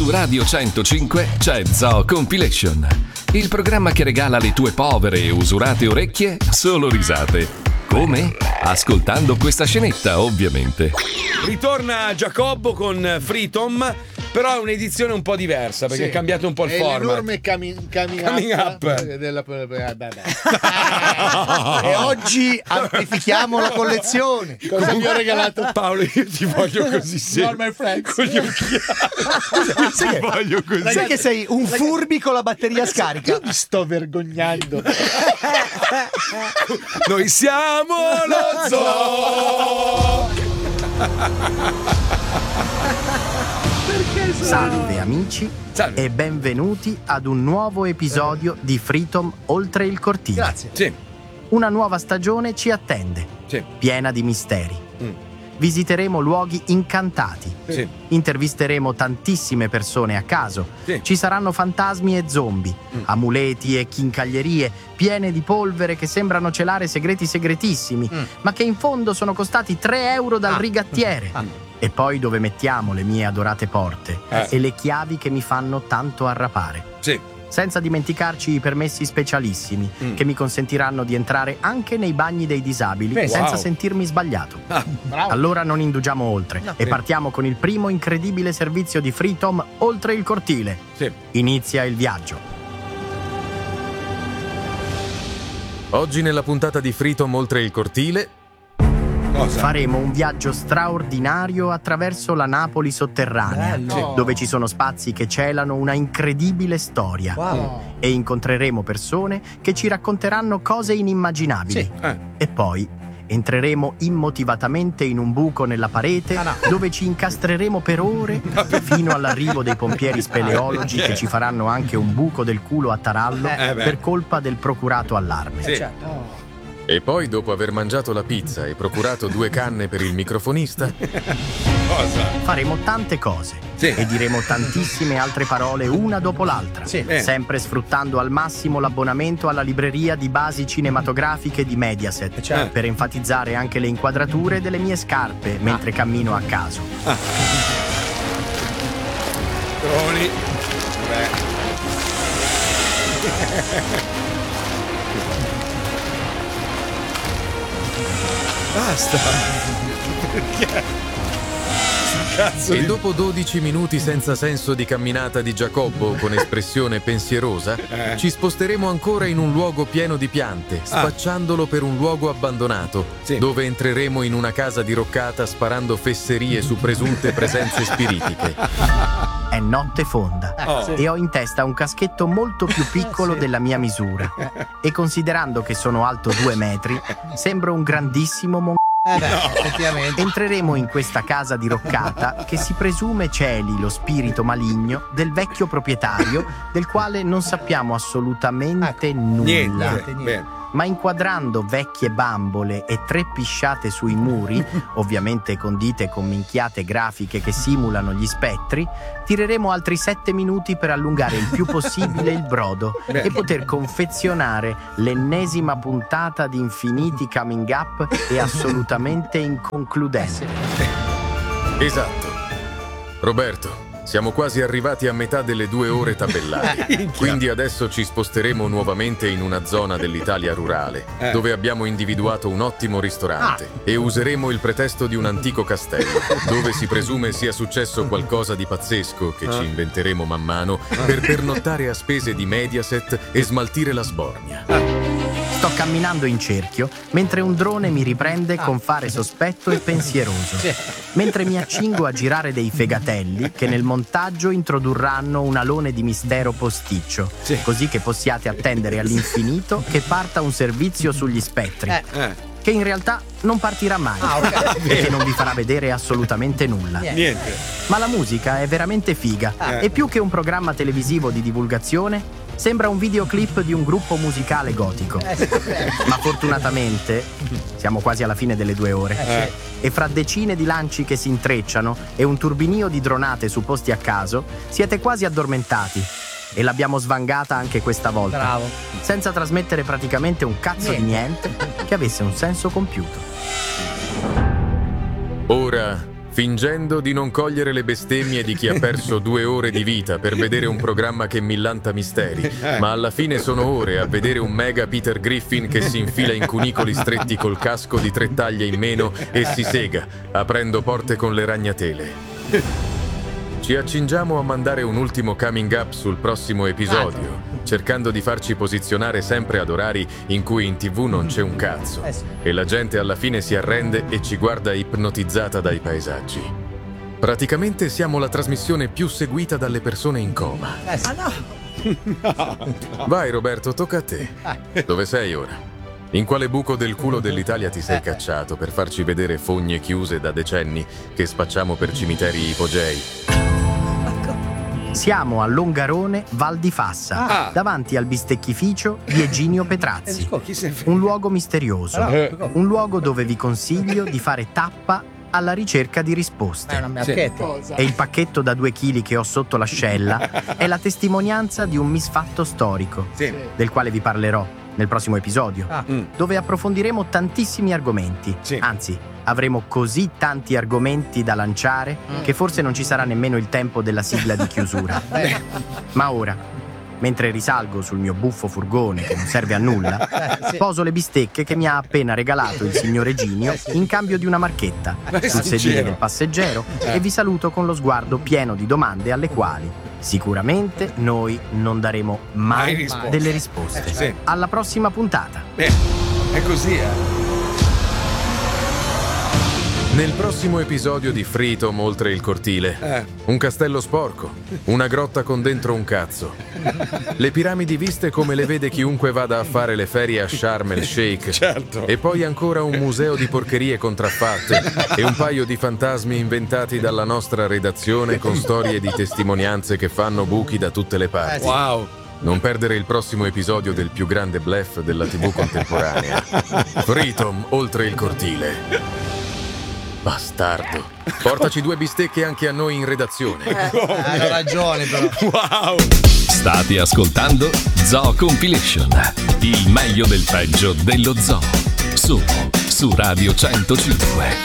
Su Radio 105 c'è Zoo Compilation, il programma che regala alle tue povere e usurate orecchie solo risate. Come? Ascoltando questa scenetta, ovviamente. Ritorna Giacobbo con Freedom, però è un'edizione un po' diversa perché è cambiato un po' il format. L'enorme coming up. E oggi amplifichiamo la collezione. Cosa mi ha regalato Paolo? Io ti voglio così sempre. Normal Friends. Con gli occhiali. Ti voglio così. Sai che sei un furbi con la batteria scarica. Io mi sto vergognando. Noi siamo lo zoo. Salve amici. Salve. E benvenuti ad un nuovo episodio di Freedom Oltre il Cortile. Grazie. Sì. Una nuova stagione ci attende, Sì. piena di misteri. Visiteremo luoghi incantati. Sì. Intervisteremo tantissime persone a caso. Sì. Ci saranno fantasmi e zombie, amuleti e chincaglierie piene di polvere che sembrano celare segreti segretissimi, ma che in fondo sono costati 3 euro dal rigattiere. E poi dove mettiamo le mie adorate porte e le chiavi che mi fanno tanto arrapare. Sì. Senza dimenticarci i permessi specialissimi che mi consentiranno di entrare anche nei bagni dei disabili senza sentirmi sbagliato. Allora non indugiamo oltre e partiamo con il primo incredibile servizio di Freedom Oltre il Cortile. Sì. Inizia il viaggio. Oggi nella puntata di Freedom Oltre il Cortile Faremo un viaggio straordinario attraverso la Napoli sotterranea, dove ci sono spazi che celano una incredibile storia. E incontreremo persone che ci racconteranno cose inimmaginabili. E poi entreremo immotivatamente in un buco nella parete dove ci incastreremo per ore fino all'arrivo dei pompieri speleologi che ci faranno anche un buco del culo a tarallo per colpa del procurato allarme. e poi, dopo aver mangiato la pizza e procurato 2 canne per il microfonista, Faremo tante cose e diremo tantissime altre parole una dopo l'altra, sempre sfruttando al massimo l'abbonamento alla libreria di basi cinematografiche di Mediaset, per enfatizzare anche le inquadrature delle mie scarpe mentre cammino a caso. Troni. Basta. Perché? Cazzo e di... dopo 12 minuti senza senso di camminata di Giacobbo con espressione pensierosa, ci sposteremo ancora in un luogo pieno di piante, spacciandolo per un luogo abbandonato, dove entreremo in una casa diroccata sparando fesserie su presunte presenze spiritiche. È notte fonda e ho in testa un caschetto molto più piccolo della mia misura, e considerando che sono alto 2 metri, sembro un grandissimo effettivamente. Entreremo in questa casa diroccata che si presume celi lo spirito maligno del vecchio proprietario, del quale non sappiamo assolutamente nulla. Niente. Ma inquadrando vecchie bambole e 3 pisciate sui muri, ovviamente condite con minchiate grafiche che simulano gli spettri, tireremo altri 7 minuti per allungare il più possibile il brodo e poter confezionare l'ennesima puntata di infiniti coming up e assolutamente inconcludente. Esatto. Roberto, siamo quasi arrivati a metà delle 2 ore tabellate, quindi adesso ci sposteremo nuovamente in una zona dell'Italia rurale, dove abbiamo individuato un ottimo ristorante e useremo il pretesto di un antico castello, dove si presume sia successo qualcosa di pazzesco che ci inventeremo man mano per pernottare a spese di Mediaset e smaltire la sbornia. Sto camminando in cerchio mentre un drone mi riprende con fare sospetto e pensieroso, mentre mi accingo a girare dei fegatelli che nel montaggio introdurranno un alone di mistero posticcio, così che possiate attendere all'infinito che parta un servizio sugli spettri, che in realtà non partirà mai, perché non vi farà vedere assolutamente nulla. Niente. Ma la musica è veramente figa e più che un programma televisivo di divulgazione sembra un videoclip di un gruppo musicale gotico. Ma fortunatamente siamo quasi alla fine delle 2 ore e fra decine di lanci che si intrecciano e un turbinio di dronate su posti a caso siete quasi addormentati. E l'abbiamo svangata anche questa volta, senza trasmettere praticamente un cazzo di niente che avesse un senso compiuto. Ora fingendo di non cogliere le bestemmie di chi ha perso 2 ore di vita per vedere un programma che millanta misteri, ma alla fine sono ore a vedere un mega Peter Griffin che si infila in cunicoli stretti col casco di 3 taglie in meno e si sega, aprendo porte con le ragnatele. Ci accingiamo a mandare un ultimo coming up sul prossimo episodio, cercando di farci posizionare sempre ad orari in cui in TV non c'è un cazzo e la gente alla fine si arrende e ci guarda ipnotizzata dai paesaggi. Praticamente siamo la trasmissione più seguita dalle persone in coma. Vai Roberto, tocca a te. Dove sei ora? In quale buco del culo dell'Italia ti sei cacciato per farci vedere fogne chiuse da decenni che spacciamo per cimiteri ipogei? Siamo a Longarone, Val di Fassa, davanti al bistecchificio di Eginio Petrazzi. Un luogo misterioso, un luogo dove vi consiglio di fare tappa alla ricerca di risposte. E il pacchetto da 2 chili che ho sotto l'ascella è la testimonianza di un misfatto storico, del quale vi parlerò nel prossimo episodio, dove approfondiremo tantissimi argomenti. Anzi, avremo così tanti argomenti da lanciare che forse non ci sarà nemmeno il tempo della sigla di chiusura. Ma ora, mentre risalgo sul mio buffo furgone che non serve a nulla, poso le bistecche che mi ha appena regalato il signor Eginio in cambio di una marchetta sul sedile del passeggero e vi saluto con lo sguardo pieno di domande alle quali sicuramente noi non daremo mai delle risposte. Alla prossima puntata. È così, Nel prossimo episodio di Freedom oltre il cortile, un castello sporco, una grotta con dentro un cazzo, le piramidi viste come le vede chiunque vada a fare le ferie a Sharm el Sheikh, e poi ancora un museo di porcherie contraffatte e un paio di fantasmi inventati dalla nostra redazione con storie di testimonianze che fanno buchi da tutte le parti. Non perdere il prossimo episodio del più grande bluff della TV contemporanea. Freedom oltre il cortile. Bastardo. Portaci 2 bistecche anche a noi in redazione. Hai ragione però. State ascoltando Zoo Compilation, il meglio del peggio dello zoo, solo su Radio 105.